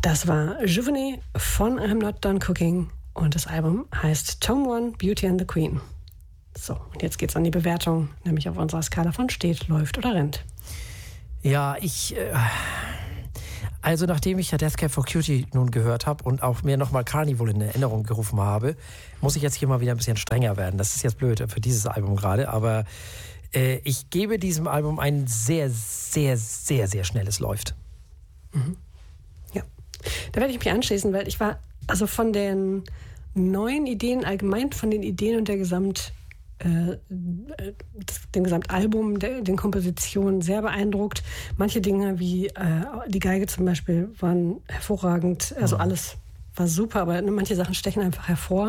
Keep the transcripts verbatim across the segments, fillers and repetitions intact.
Das war Juvenet von I'm Not Done Cooking und das Album heißt Tome One, Beauty and the Queen. So, und jetzt geht's an die Bewertung, nämlich auf unserer Skala von steht, läuft oder rennt. Ja, ich... Äh, also nachdem ich ja Death Cab for Cutie nun gehört habe und auch mir nochmal Carnival in Erinnerung gerufen habe, muss ich jetzt hier mal wieder ein bisschen strenger werden. Das ist jetzt blöd für dieses Album gerade, aber äh, ich gebe diesem Album ein sehr, sehr, sehr, sehr schnelles Läuft. Mhm. Ja, da werde ich mich anschließen, weil ich war also von den neuen Ideen, allgemein von den Ideen und der Gesamt, äh, dem Gesamtalbum, der, den Kompositionen sehr beeindruckt. Manche Dinge wie äh, die Geige zum Beispiel waren hervorragend, also alles war super, aber manche Sachen stechen einfach hervor.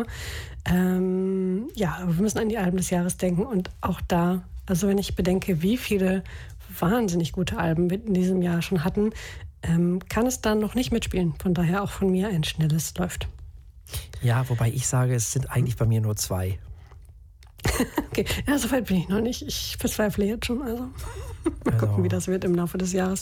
Ähm, ja, aber wir müssen an die Alben des Jahres denken und auch da, also wenn ich bedenke, wie viele wahnsinnig gute Alben wir in diesem Jahr schon hatten, ähm, kann es dann noch nicht mitspielen. Von daher auch von mir ein schnelles Läuft. Ja, wobei ich sage, es sind eigentlich bei mir nur zwei. Okay, ja, so weit bin ich noch nicht. Ich verzweifle jetzt schon. Also mal Also. gucken, wie das wird im Laufe des Jahres.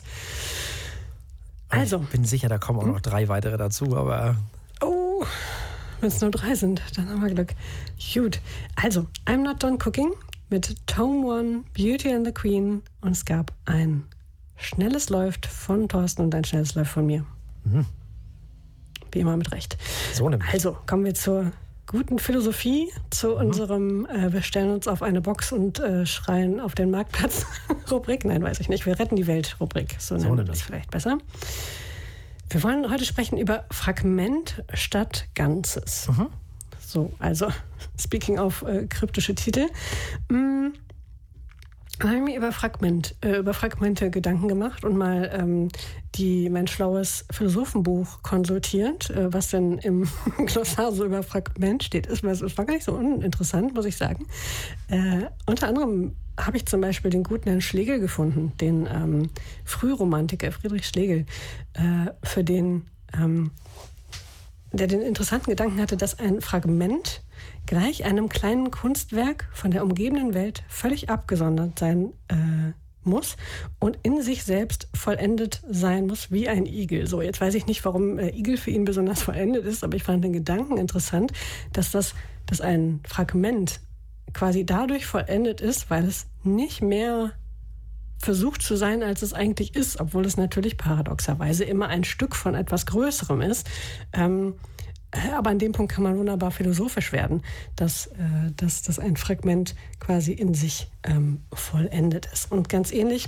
Also. Ich bin sicher, da kommen auch noch drei weitere dazu, aber... Oh, wenn es nur drei sind, dann haben wir Glück. Gut, also I'm Not Done Cooking mit Tome One, Beauty and the Queen und es gab ein schnelles Läuft von Thorsten und ein schnelles Läuft von mir. Mhm. Wie immer mit Recht. So nämlich. Also kommen wir zur guten Philosophie, zu mhm. unserem äh, wir stellen uns auf eine Box und äh, schreien auf den Marktplatz Rubrik. Nein, weiß ich nicht. Wir retten die Welt Rubrik. So nennen wir das vielleicht besser. Wir wollen heute sprechen über Fragment statt Ganzes. Mhm. So, also speaking of äh, kryptische Titel. Mm, Da habe ich mir über, Fragment, äh, über Fragmente Gedanken gemacht und mal ähm, die mein schlaues Philosophenbuch konsultiert, äh, was denn im Glossar so über Fragment steht. Es war, es war gar nicht so uninteressant, muss ich sagen. Äh, unter anderem habe ich zum Beispiel den guten Herrn Schlegel gefunden, den ähm, Frühromantiker Friedrich Schlegel, äh, für den, ähm, der den interessanten Gedanken hatte, dass ein Fragment gleich einem kleinen Kunstwerk von der umgebenden Welt völlig abgesondert sein äh, muss und in sich selbst vollendet sein muss wie ein Igel. So, jetzt weiß ich nicht, warum äh, Igel für ihn besonders vollendet ist, aber ich fand den Gedanken interessant, dass das, dass ein Fragment quasi dadurch vollendet ist, weil es nicht mehr versucht zu sein, als es eigentlich ist, obwohl es natürlich paradoxerweise immer ein Stück von etwas Größerem ist. Ähm, Aber an dem Punkt kann man wunderbar philosophisch werden, dass, äh, dass, dass ein Fragment quasi in sich ähm, vollendet ist. Und ganz ähnlich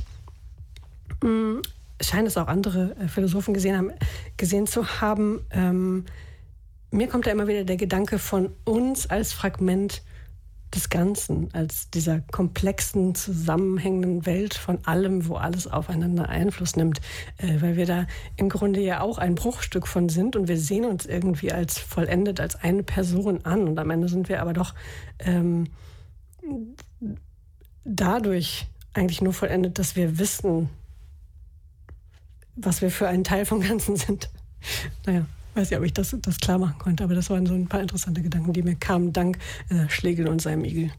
mh, scheinen es auch andere äh, Philosophen gesehen, haben, gesehen zu haben. Ähm, mir kommt da immer wieder der Gedanke von uns als Fragment des Ganzen, als dieser komplexen, zusammenhängenden Welt von allem, wo alles aufeinander Einfluss nimmt, äh, weil wir da im Grunde ja auch ein Bruchstück von sind und wir sehen uns irgendwie als vollendet, als eine Person an und am Ende sind wir aber doch ähm, dadurch eigentlich nur vollendet, dass wir wissen, was wir für einen Teil vom Ganzen sind. Naja. Ich weiß nicht, ob ich das, das klar machen konnte, aber das waren so ein paar interessante Gedanken, die mir kamen, dank äh, Schlegel und seinem Igel.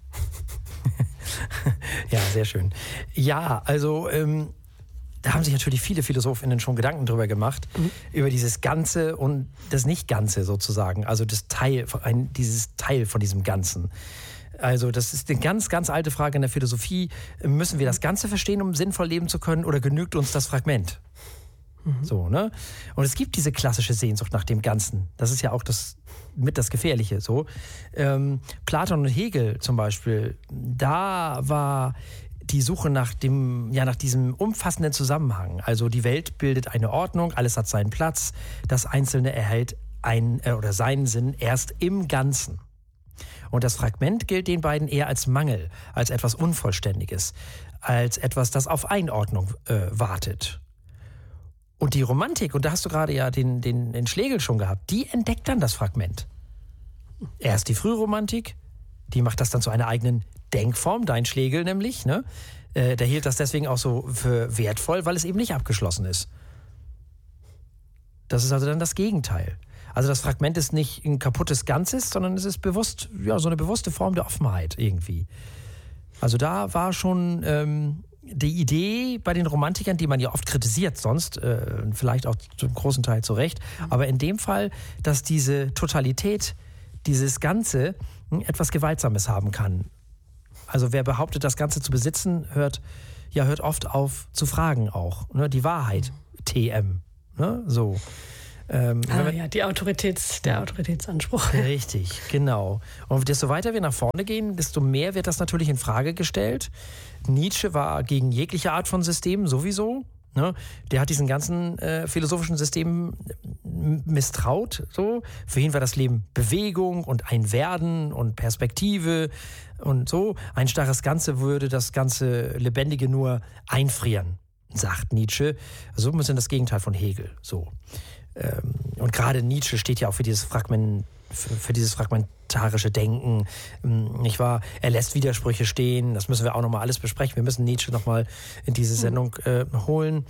Ja, sehr schön. Ja, also ähm, da haben sich natürlich viele PhilosophInnen schon Gedanken drüber gemacht, mhm. über dieses Ganze und das Nicht-Ganze sozusagen, also das Teil, ein, dieses Teil von diesem Ganzen. Also das ist eine ganz, ganz alte Frage in der Philosophie. Müssen wir das Ganze verstehen, um sinnvoll leben zu können, oder genügt uns das Fragment? So, ne? Und es gibt diese klassische Sehnsucht nach dem Ganzen. Das ist ja auch das mit das Gefährliche. So. Ähm, Platon und Hegel zum Beispiel, da war die Suche nach dem, ja, nach diesem umfassenden Zusammenhang. Also die Welt bildet eine Ordnung, alles hat seinen Platz, das Einzelne erhält ein, äh, oder seinen Sinn erst im Ganzen. Und das Fragment gilt den beiden eher als Mangel, als etwas Unvollständiges, als etwas, das auf Einordnung äh, wartet. Und die Romantik, und da hast du gerade ja den, den, den Schlegel schon gehabt, die entdeckt dann das Fragment. Erst die Frühromantik, die macht das dann zu einer eigenen Denkform, dein Schlegel nämlich, ne? Äh, der hielt das deswegen auch so für wertvoll, weil es eben nicht abgeschlossen ist. Das ist also dann das Gegenteil. Also das Fragment ist nicht ein kaputtes Ganzes, sondern es ist bewusst, ja, so eine bewusste Form der Offenheit irgendwie. Also da war schon... Ähm, die Idee bei den Romantikern, die man ja oft kritisiert sonst, äh, vielleicht auch zum großen Teil zu Recht, aber in dem Fall, dass diese Totalität, dieses Ganze hm, etwas Gewaltsames haben kann. Also wer behauptet, das Ganze zu besitzen, hört ja hört oft auf zu fragen auch. Ne? Die Wahrheit, T M. Ne? So. Ähm, ah man, ja, die Autoritäts, der Autoritätsanspruch. Richtig, genau. Und desto weiter wir nach vorne gehen, desto mehr wird das natürlich in Frage gestellt. Nietzsche war gegen jegliche Art von System sowieso. Ne? Der hat diesen ganzen äh, philosophischen Systemen misstraut. So. Für ihn war das Leben Bewegung und ein Werden und Perspektive und so. Ein starres Ganze würde das ganze Lebendige nur einfrieren, sagt Nietzsche. So ein bisschen das Gegenteil von Hegel. So. Und gerade Nietzsche steht ja auch für dieses Fragment, für, für dieses fragmentarische Denken, nicht wahr? Er lässt Widersprüche stehen, das müssen wir auch nochmal alles besprechen. Wir müssen Nietzsche nochmal in diese Sendung äh, holen.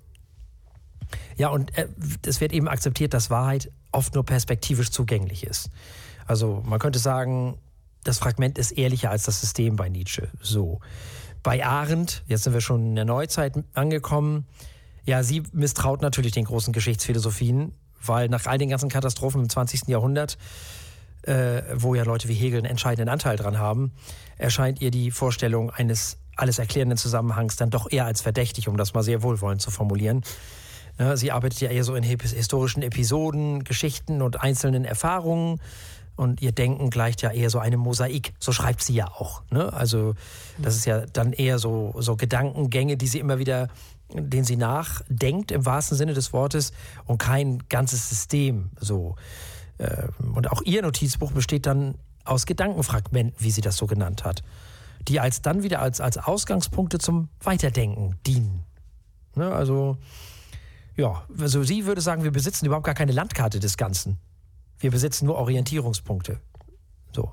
Ja, und äh, es wird eben akzeptiert, dass Wahrheit oft nur perspektivisch zugänglich ist. Also man könnte sagen, das Fragment ist ehrlicher als das System bei Nietzsche. So. Bei Arendt, jetzt sind wir schon in der Neuzeit angekommen, ja, sie misstraut natürlich den großen Geschichtsphilosophien, weil nach all den ganzen Katastrophen im zwanzigsten Jahrhundert, äh, wo ja Leute wie Hegel einen entscheidenden Anteil dran haben, erscheint ihr die Vorstellung eines alles erklärenden Zusammenhangs dann doch eher als verdächtig, um das mal sehr wohlwollend zu formulieren. Ja, sie arbeitet ja eher so in historischen Episoden, Geschichten und einzelnen Erfahrungen und ihr Denken gleicht ja eher so einem Mosaik. So schreibt sie ja auch. Ne? Also das ist ja dann eher so, so Gedankengänge, die sie immer wieder den sie nachdenkt im wahrsten Sinne des Wortes und kein ganzes System. So. Und auch ihr Notizbuch besteht dann aus Gedankenfragmenten, wie sie das so genannt hat, die als dann wieder als, als Ausgangspunkte zum Weiterdenken dienen. Ne, also, ja, also sie würde sagen, wir besitzen überhaupt gar keine Landkarte des Ganzen. Wir besitzen nur Orientierungspunkte. So.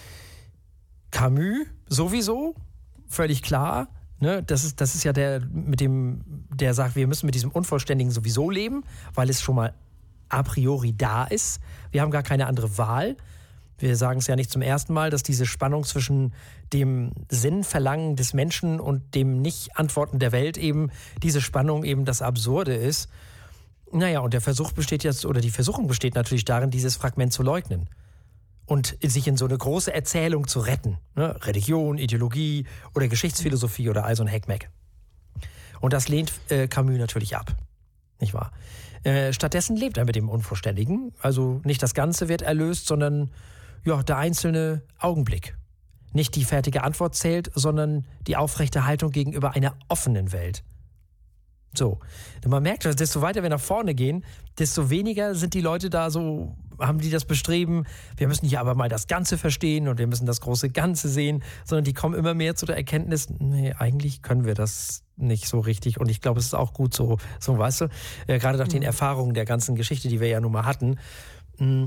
Camus sowieso, völlig klar. Ne, das ist, das ist ja der, mit dem, der sagt, wir müssen mit diesem Unvollständigen sowieso leben, weil es schon mal a priori da ist. Wir haben gar keine andere Wahl. Wir sagen es ja nicht zum ersten Mal, dass diese Spannung zwischen dem Sinnverlangen des Menschen und dem Nicht-Antworten der Welt eben, diese Spannung eben das Absurde ist. Naja, und der Versuch besteht jetzt, oder die Versuchung besteht natürlich darin, dieses Fragment zu leugnen. Und sich in so eine große Erzählung zu retten. Ne? Religion, Ideologie oder Geschichtsphilosophie oder all so ein Heckmeck. Und das lehnt äh, Camus natürlich ab. Nicht wahr? Äh, stattdessen lebt er mit dem Unvollständigen. Also nicht das Ganze wird erlöst, sondern ja, der einzelne Augenblick. Nicht die fertige Antwort zählt, sondern die aufrechte Haltung gegenüber einer offenen Welt. So. Man merkt, dass desto weiter wir nach vorne gehen, desto weniger sind die Leute da so, haben die das Bestreben, wir müssen hier aber mal das Ganze verstehen und wir müssen das große Ganze sehen, sondern die kommen immer mehr zu der Erkenntnis, nee, eigentlich können wir das nicht so richtig und ich glaube, es ist auch gut so, so weißt du, äh, gerade nach mhm. den Erfahrungen der ganzen Geschichte, die wir ja nun mal hatten. Und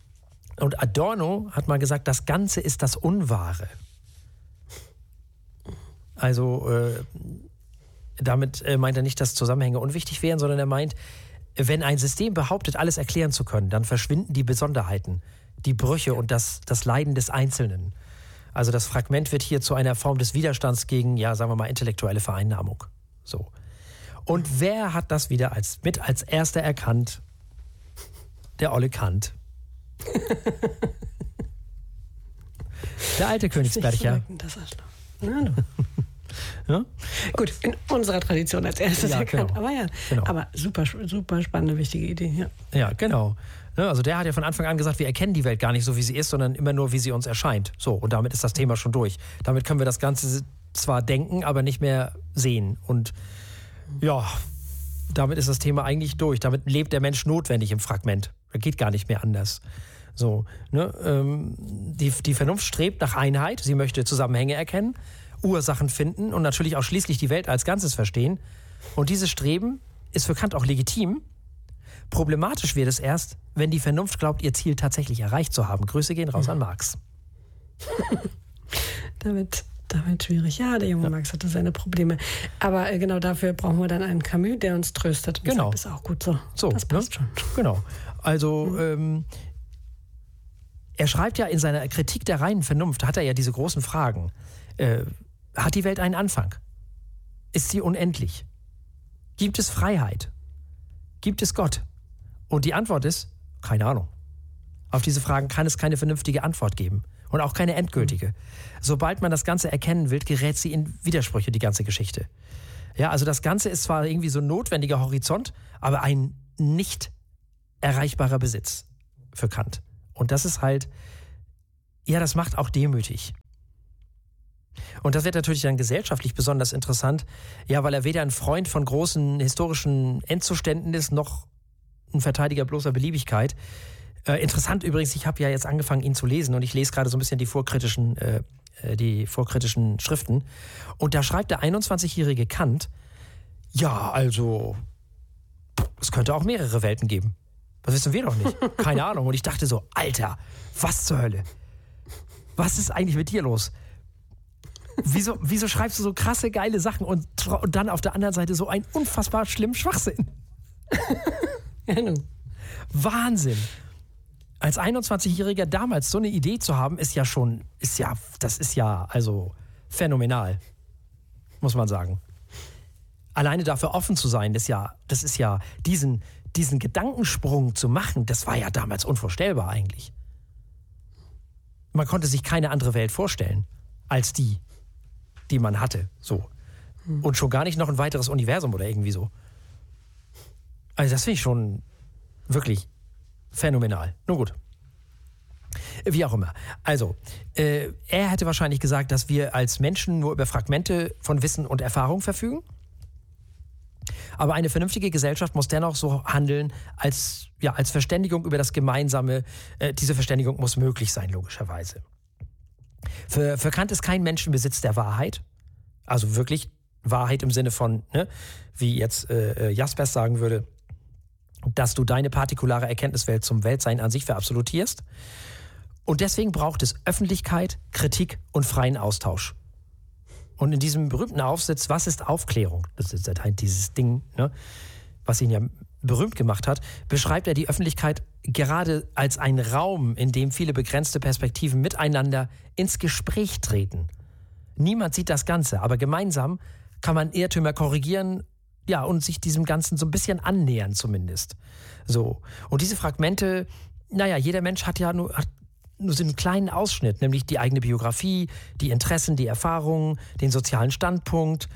Adorno hat mal gesagt, das Ganze ist das Unwahre. Also äh, damit äh, meint er nicht, dass Zusammenhänge unwichtig wären, sondern er meint, wenn ein System behauptet, alles erklären zu können, dann verschwinden die Besonderheiten, die Brüche und das, das Leiden des Einzelnen. Also das Fragment wird hier zu einer Form des Widerstands gegen, ja, sagen wir mal, intellektuelle Vereinnahmung. So. Und wer hat das wieder als, mit als erster erkannt? Der olle Kant. Der alte Königsbercher. Das ist ja, ja? Gut, in unserer Tradition als erstes ja, erkannt. Genau. Aber ja, genau. aber super, super spannende, wichtige Idee. Ja, ja genau. Also der hat ja von Anfang an gesagt, wir erkennen die Welt gar nicht so, wie sie ist, sondern immer nur, wie sie uns erscheint. So, und damit ist das Thema schon durch. Damit können wir das Ganze zwar denken, aber nicht mehr sehen. Und ja, damit ist das Thema eigentlich durch. Damit lebt der Mensch notwendig im Fragment. Das geht gar nicht mehr anders. So, ne? ähm, die, die Vernunft strebt nach Einheit. Sie möchte Zusammenhänge erkennen, Ursachen finden und natürlich auch schließlich die Welt als Ganzes verstehen. Und dieses Streben ist für Kant auch legitim. Problematisch wird es erst, wenn die Vernunft glaubt, ihr Ziel tatsächlich erreicht zu haben. Grüße gehen raus an Marx. damit, damit schwierig. Ja, der junge ja. Marx hatte seine Probleme. Aber äh, genau dafür brauchen wir dann einen Camus, der uns tröstet. Und genau. sagt, das ist auch gut so. so das passt ne? schon. Genau. Also, mhm. ähm, er schreibt ja in seiner Kritik der reinen Vernunft, hat er ja diese großen Fragen. Äh, hat die Welt einen Anfang? Ist sie unendlich? Gibt es Freiheit? Gibt es Gott? Und die Antwort ist, keine Ahnung. Auf diese Fragen kann es keine vernünftige Antwort geben und auch keine endgültige. Sobald man das Ganze erkennen will, gerät sie in Widersprüche, die ganze Geschichte. Ja, also das Ganze ist zwar irgendwie so ein notwendiger Horizont, aber ein nicht erreichbarer Besitz für Kant. Und das ist halt, ja, das macht auch demütig. Und das wird natürlich dann gesellschaftlich besonders interessant, ja, weil er weder ein Freund von großen historischen Endzuständen ist, noch ein Verteidiger bloßer Beliebigkeit. Äh, interessant übrigens, ich habe ja jetzt angefangen, ihn zu lesen und ich lese gerade so ein bisschen die vorkritischen, äh, die vorkritischen Schriften. Und da schreibt der einundzwanzigjährige Kant, ja, also, es könnte auch mehrere Welten geben. Das wissen wir doch nicht. Keine Ahnung. Und ich dachte so, Alter, was zur Hölle? Was ist eigentlich mit dir los? Wieso, wieso schreibst du so krasse, geile Sachen und, und dann auf der anderen Seite so einen unfassbar schlimmen Schwachsinn? Wahnsinn. Als einundzwanzigjähriger damals so eine Idee zu haben, ist ja schon, ist ja, das ist ja also phänomenal, muss man sagen. Alleine dafür offen zu sein, das, ja, das ist ja, diesen, diesen Gedankensprung zu machen, das war ja damals unvorstellbar eigentlich. Man konnte sich keine andere Welt vorstellen, als die, die man hatte, so. Und schon gar nicht noch ein weiteres Universum oder irgendwie so. Also das finde ich schon wirklich phänomenal. Nun gut. Wie auch immer. Also, äh, er hätte wahrscheinlich gesagt, dass wir als Menschen nur über Fragmente von Wissen und Erfahrung verfügen. Aber eine vernünftige Gesellschaft muss dennoch so handeln, als, ja, als Verständigung über das Gemeinsame. Äh, diese Verständigung muss möglich sein, logischerweise. Für, für Kant ist kein Mensch im Besitz der Wahrheit. Also wirklich Wahrheit im Sinne von, ne, wie jetzt äh, Jaspers sagen würde, dass du deine partikulare Erkenntniswelt zum Weltsein an sich verabsolutierst. Und deswegen braucht es Öffentlichkeit, Kritik und freien Austausch. Und in diesem berühmten Aufsatz, was ist Aufklärung? Das ist halt dieses Ding, ne, was ihn ja berühmt gemacht hat, beschreibt er die Öffentlichkeit gerade als einen Raum, in dem viele begrenzte Perspektiven miteinander ins Gespräch treten. Niemand sieht das Ganze, aber gemeinsam kann man Irrtümer korrigieren, ja, und sich diesem Ganzen so ein bisschen annähern zumindest. So. Und diese Fragmente, naja, jeder Mensch hat ja nur, hat nur so einen kleinen Ausschnitt, nämlich die eigene Biografie, die Interessen, die Erfahrungen, den sozialen Standpunkt.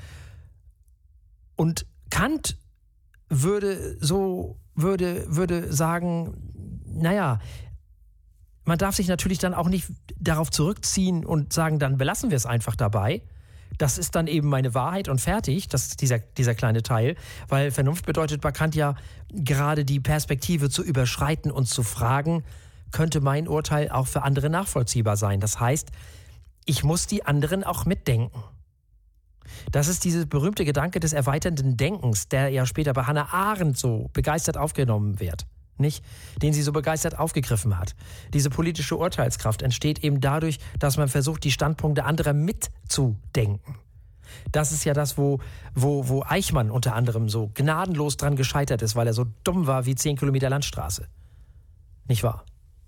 Und Kant würde so, würde, würde sagen, naja, man darf sich natürlich dann auch nicht darauf zurückziehen und sagen, dann belassen wir es einfach dabei. Das ist dann eben meine Wahrheit und fertig, das ist dieser, dieser kleine Teil, weil Vernunft bedeutet bei Kant ja gerade die Perspektive zu überschreiten und zu fragen, könnte mein Urteil auch für andere nachvollziehbar sein. Das heißt, ich muss die anderen auch mitdenken. Das ist dieser berühmte Gedanke des erweiternden Denkens, der ja später bei Hannah Arendt so begeistert aufgenommen wird, nicht? Den sie so begeistert aufgegriffen hat. Diese politische Urteilskraft entsteht eben dadurch, dass man versucht, die Standpunkte anderer mitzudenken. Das ist ja das, wo, wo, wo Eichmann unter anderem so gnadenlos dran gescheitert ist, weil er so dumm war wie zehn Kilometer Landstraße. Nicht wahr?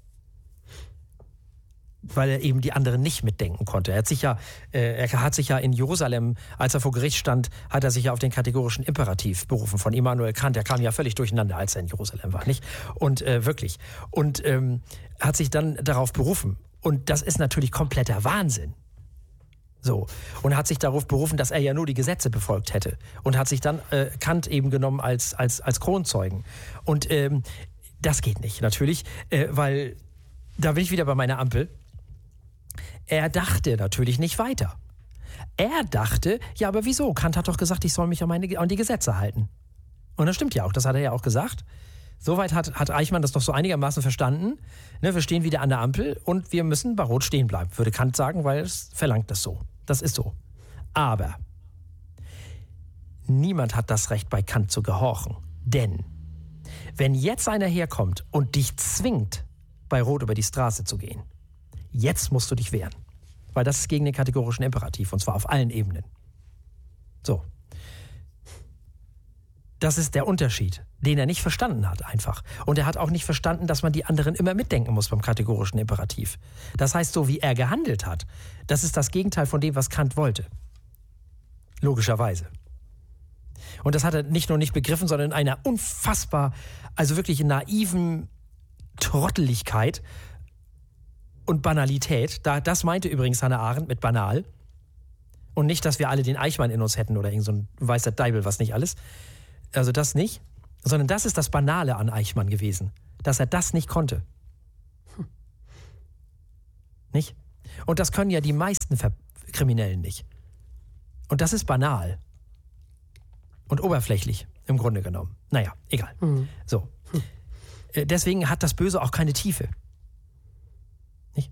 Weil er eben die anderen nicht mitdenken konnte. Er hat sich ja, äh, er hat sich ja in Jerusalem, als er vor Gericht stand, hat er sich ja auf den kategorischen Imperativ berufen von Immanuel Kant. Er kam ja völlig durcheinander, als er in Jerusalem war, nicht? Und äh, wirklich. Und ähm, hat sich dann darauf berufen. Und das ist natürlich kompletter Wahnsinn. So. Und er hat sich darauf berufen, dass er ja nur die Gesetze befolgt hätte. Und hat sich dann äh, Kant eben genommen als, als, als Kronzeugen. Und ähm, das geht nicht, natürlich, äh, weil da bin ich wieder bei meiner Ampel. Er dachte natürlich nicht weiter. Er dachte, ja, aber wieso? Kant hat doch gesagt, ich soll mich an, meine, an die Gesetze halten. Und das stimmt ja auch, das hat er ja auch gesagt. Soweit hat, hat Eichmann das noch so einigermaßen verstanden. Ne, wir stehen wieder an der Ampel und wir müssen bei Rot stehen bleiben, würde Kant sagen, weil es verlangt das so. Das ist so. Aber niemand hat das Recht, bei Kant zu gehorchen. Denn wenn jetzt einer herkommt und dich zwingt, bei Rot über die Straße zu gehen, jetzt musst du dich wehren. Weil das ist gegen den kategorischen Imperativ, und zwar auf allen Ebenen. So. Das ist der Unterschied, den er nicht verstanden hat einfach. Und er hat auch nicht verstanden, dass man die anderen immer mitdenken muss beim kategorischen Imperativ. Das heißt, so wie er gehandelt hat, das ist das Gegenteil von dem, was Kant wollte. Logischerweise. Und das hat er nicht nur nicht begriffen, sondern in einer unfassbar, also wirklich naiven Trotteligkeit und Banalität. Da, das meinte übrigens Hannah Arendt mit banal. Und nicht, dass wir alle den Eichmann in uns hätten oder irgend so ein weißer Deibel, was nicht alles. Also das nicht. Sondern das ist das Banale an Eichmann gewesen. Dass er das nicht konnte. Hm. Nicht? Und das können ja die meisten Ver- Kriminellen nicht. Und das ist banal. Und oberflächlich, im Grunde genommen. Naja, egal. Mhm. So. Hm. Deswegen hat das Böse auch keine Tiefe. Nicht?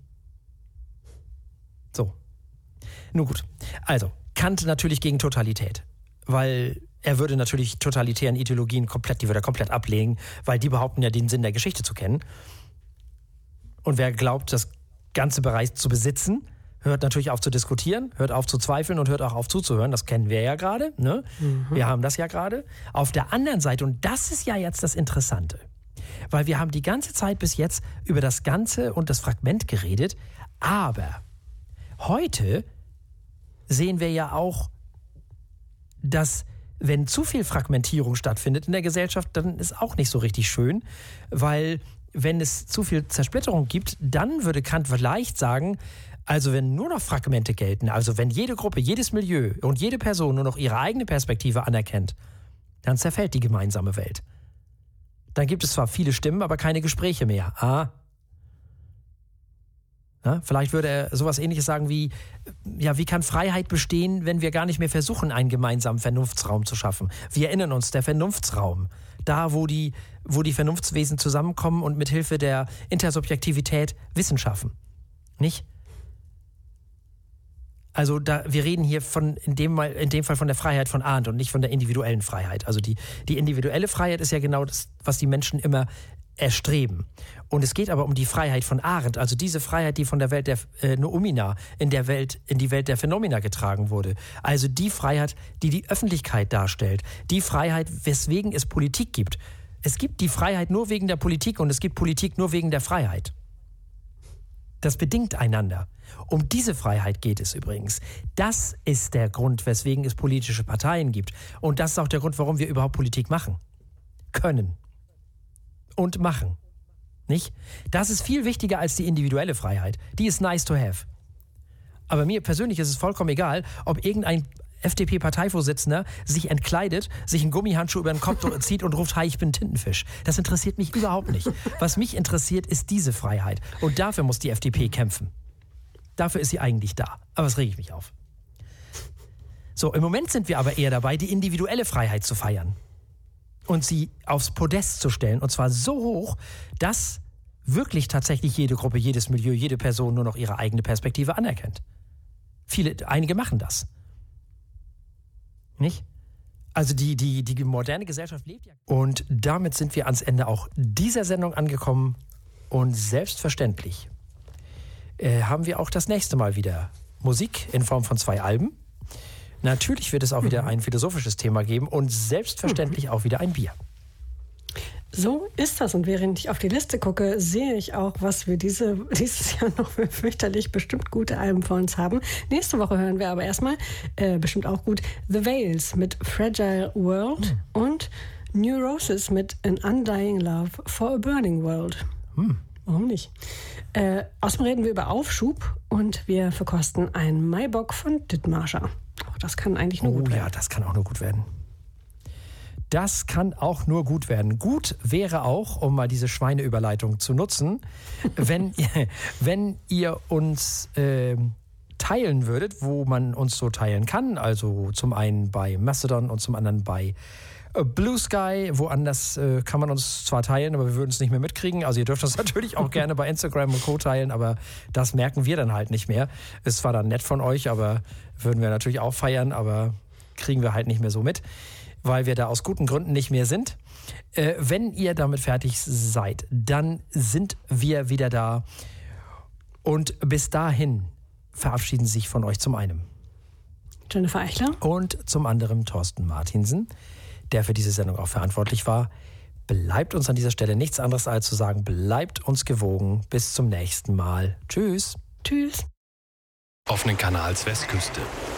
So. Nun gut. Also, Kant natürlich gegen Totalität. Weil er würde natürlich totalitären Ideologien komplett, die würde er komplett ablehnen, weil die behaupten ja, den Sinn der Geschichte zu kennen. Und wer glaubt, das ganze Bereich zu besitzen, hört natürlich auf zu diskutieren, hört auf zu zweifeln und hört auch auf zuzuhören. Das kennen wir ja gerade. Ne? Mhm. Wir haben das ja gerade. Auf der anderen Seite, und das ist ja jetzt das Interessante, weil wir haben die ganze Zeit bis jetzt über das Ganze und das Fragment geredet, aber heute sehen wir ja auch, dass wenn zu viel Fragmentierung stattfindet in der Gesellschaft, dann ist auch nicht so richtig schön, weil wenn es zu viel Zersplitterung gibt, dann würde Kant vielleicht sagen, also wenn nur noch Fragmente gelten, also wenn jede Gruppe, jedes Milieu und jede Person nur noch ihre eigene Perspektive anerkennt, dann zerfällt die gemeinsame Welt. Dann gibt es zwar viele Stimmen, aber keine Gespräche mehr. Ah. Ja, vielleicht würde er sowas Ähnliches sagen wie, ja, wie kann Freiheit bestehen, wenn wir gar nicht mehr versuchen, einen gemeinsamen Vernunftsraum zu schaffen? Wir erinnern uns, der Vernunftsraum, da wo die, wo die Vernunftswesen zusammenkommen und mithilfe der Intersubjektivität Wissen schaffen. Nicht? Also da, wir reden hier von in dem, Mal, in dem Fall von der Freiheit von Arendt und nicht von der individuellen Freiheit. Also die, die individuelle Freiheit ist ja genau das, was die Menschen immer erstreben. Und es geht aber um die Freiheit von Arendt, also diese Freiheit, die von der Welt der äh, Noumena in der Welt, in die Welt der Phänomena getragen wurde. Also die Freiheit, die die Öffentlichkeit darstellt. Die Freiheit, weswegen es Politik gibt. Es gibt die Freiheit nur wegen der Politik und es gibt Politik nur wegen der Freiheit. Das bedingt einander. Um diese Freiheit geht es übrigens. Das ist der Grund, weswegen es politische Parteien gibt. Und das ist auch der Grund, warum wir überhaupt Politik machen können. Und machen. Nicht? Das ist viel wichtiger als die individuelle Freiheit. Die ist nice to have. Aber mir persönlich ist es vollkommen egal, ob irgendein F D P-Parteivorsitzender sich entkleidet, sich einen Gummihandschuh über den Kopf zieht und ruft, hi, ich bin Tintenfisch. Das interessiert mich überhaupt nicht. Was mich interessiert, ist diese Freiheit. Und dafür muss die F D P kämpfen. Dafür ist sie eigentlich da. Aber es rege ich mich auf. So, im Moment sind wir aber eher dabei, die individuelle Freiheit zu feiern. Und sie aufs Podest zu stellen. Und zwar so hoch, dass wirklich tatsächlich jede Gruppe, jedes Milieu, jede Person nur noch ihre eigene Perspektive anerkennt. Viele, einige machen das. Nicht? Also die, die, die moderne Gesellschaft lebt ja. Und damit sind wir ans Ende auch dieser Sendung angekommen. Und selbstverständlich äh, haben wir auch das nächste Mal wieder Musik in Form von zwei Alben. Natürlich wird es auch wieder ein philosophisches Thema geben und selbstverständlich auch wieder ein Bier. So ist das. Und während ich auf die Liste gucke, sehe ich auch, was wir diese, dieses Jahr noch für fürchterlich bestimmt gute Alben vor uns haben. Nächste Woche hören wir aber erstmal, äh, bestimmt auch gut, The Veils mit Fragile World hm. und Neurosis mit An Undying Love for a Burning World. Hm. Warum nicht? Äh, außerdem reden wir über Aufschub und wir verkosten einen Maibock von Dithmarscher. Auch das kann eigentlich nur oh, gut werden. Oh ja, das kann auch nur gut werden. Das kann auch nur gut werden. Gut wäre auch, um mal diese Schweineüberleitung zu nutzen, wenn, ihr, wenn ihr uns äh, teilen würdet, wo man uns so teilen kann. Also zum einen bei Mastodon und zum anderen bei Blue Sky. Woanders äh, kann man uns zwar teilen, aber wir würden es nicht mehr mitkriegen. Also ihr dürft das natürlich auch gerne bei Instagram und Co. teilen, aber das merken wir dann halt nicht mehr. Es war dann nett von euch, aber würden wir natürlich auch feiern, aber kriegen wir halt nicht mehr so mit, weil wir da aus guten Gründen nicht mehr sind. Äh, wenn ihr damit fertig seid, dann sind wir wieder da. Und bis dahin verabschieden sich von euch zum einen Jennifer Eichler und zum anderen Thorsten Martinsen, der für diese Sendung auch verantwortlich war. Bleibt uns an dieser Stelle nichts anderes als zu sagen, bleibt uns gewogen. Bis zum nächsten Mal. Tschüss. Tschüss. Offenen Kanals Westküste.